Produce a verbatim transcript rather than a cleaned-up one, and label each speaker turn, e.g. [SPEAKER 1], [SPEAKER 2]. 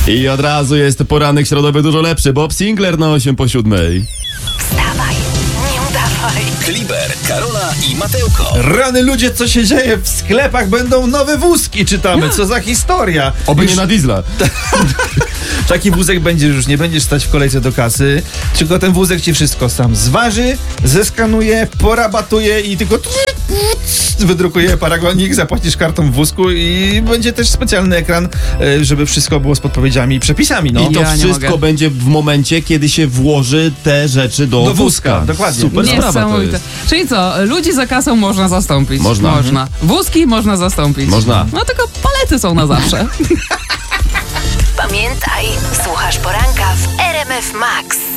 [SPEAKER 1] I od razu jest poranek środowy dużo lepszy. Bob Sinclair na osiem po siódmej.
[SPEAKER 2] Wstawaj, nie udawaj.
[SPEAKER 3] Kliber, Karola i Mateuko.
[SPEAKER 4] Rany ludzie, co się dzieje? W sklepach będą nowe wózki, czytamy. Co za historia.
[SPEAKER 1] Oby
[SPEAKER 4] Już
[SPEAKER 1] nie na diesla.
[SPEAKER 4] taki wózek będzie, już nie będziesz stać w kolejce do kasy, tylko ten wózek ci wszystko sam zważy, zeskanuje, porabatuje i tylko wydrukuje paragonik, zapłacisz kartą w wózku i będzie też specjalny ekran, żeby wszystko było z podpowiedziami i przepisami. No.
[SPEAKER 1] I to
[SPEAKER 5] Ja nie
[SPEAKER 1] wszystko
[SPEAKER 5] mogę.
[SPEAKER 1] będzie w momencie, kiedy się włoży te rzeczy do,
[SPEAKER 4] Do wózka, dokładnie.
[SPEAKER 1] Super sprawa to
[SPEAKER 5] Niesamowite.
[SPEAKER 1] jest.
[SPEAKER 5] Czyli co, ludzi za kasą można zastąpić?
[SPEAKER 1] Można.
[SPEAKER 5] Można. Wózki można zastąpić?
[SPEAKER 1] Można.
[SPEAKER 5] No tylko palety są na zawsze.
[SPEAKER 2] Pamiętaj, słuchasz poranka w R M F Max.